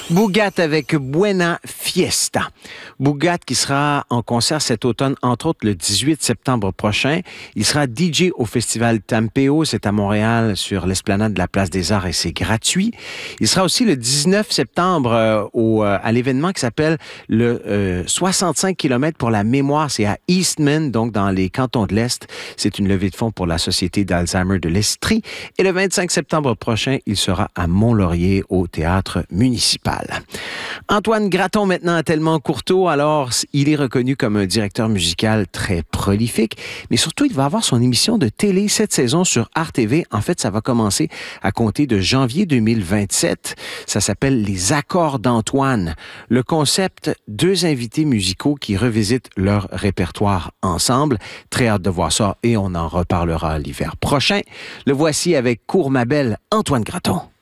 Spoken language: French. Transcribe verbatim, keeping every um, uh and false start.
Bougat avec Buena Fiesta. Bougat qui sera en concert cet automne, entre autres le dix-huit septembre prochain. Il sera D J au festival Tampeo, c'est à Montréal, sur l'esplanade de la Place des Arts et c'est gratuit. Il sera aussi le dix-neuf septembre euh, au, euh, à l'événement qui s'appelle le euh, soixante-cinq kilomètres pour la mémoire. C'est à Eastman, donc dans les cantons de l'Est. C'est une levée de fonds pour la Société d'Alzheimer de l'Estrie. Et le vingt-cinq septembre prochain, il sera à Mont-Laurier au Théâtre municipal. Antoine Gratton, maintenant à Tellement Courteau. Alors, il est reconnu comme un directeur musical très prolifique, mais surtout, il va avoir son émission de télé cette saison sur A R T V. En fait, ça va commencer à compter de janvier deux mille vingt-sept. Ça s'appelle Les Accords d'Antoine. Le concept, deux invités musicaux qui revisitent leur répertoire ensemble. Très hâte de voir ça et on en reparlera l'hiver prochain. Le voici avec Cours ma belle, Antoine Gratton.